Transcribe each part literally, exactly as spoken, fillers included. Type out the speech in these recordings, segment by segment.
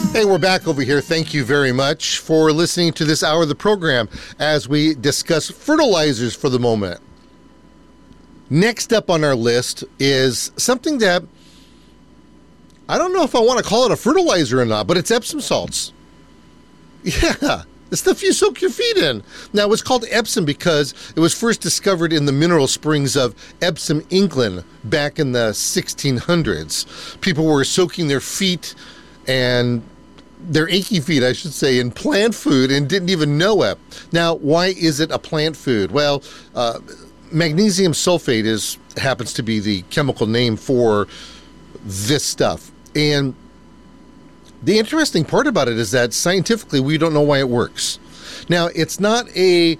Hey, we're back over here. Thank you very much for listening to this hour of the program as we discuss fertilizers for the moment. Next up on our list is something that I don't know if I want to call it a fertilizer or not, but it's Epsom salts. Yeah, the stuff you soak your feet in. Now, it's called Epsom because it was first discovered in the mineral springs of Epsom, England, back in the sixteen hundreds. People were soaking their feet and their achy feet, I should say, in plant food and didn't even know it. Now, why is it a plant food? Well, uh, magnesium sulfate is happens to be the chemical name for this stuff. And the interesting part about it is that scientifically we don't know why it works. Now, it's not a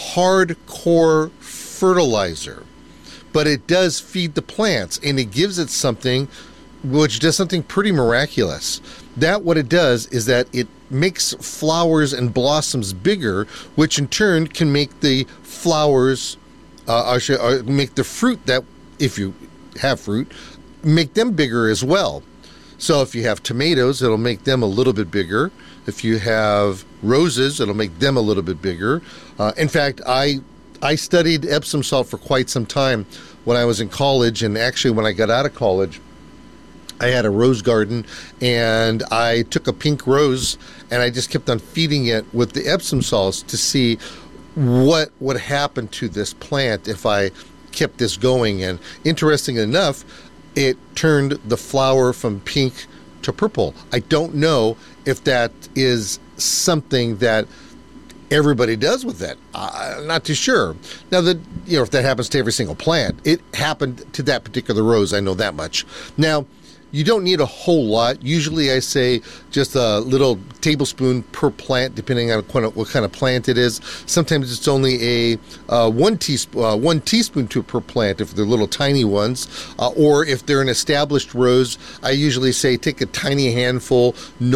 hardcore fertilizer, but it does feed the plants and it gives it something which does something pretty miraculous. That what it does is that it makes flowers and blossoms bigger, which in turn can make the flowers, uh, or should, or make the fruit that, if you have fruit, make them bigger as well. So if you have tomatoes, it'll make them a little bit bigger. If you have roses, it'll make them a little bit bigger. Uh, in fact, I I studied Epsom salt for quite some time when I was in college, and actually when I got out of college, I had a rose garden, and I took a pink rose, and I just kept on feeding it with the Epsom salts to see what would happen to this plant if I kept this going. And interesting enough, it turned the flower from pink to purple. I don't know if that is something that everybody does with it. I'm not too sure. Now, that you know, if that happens to every single plant, it happened to that particular rose. I know that much. Now, you don't need a whole lot. Usually I say just a little tablespoon per plant, depending on what kind of plant it is. Sometimes it's only a uh, one, teaspoon, uh, one teaspoon to per plant if they're little tiny ones. Uh, or if they're an established rose, I usually say take a tiny handful, no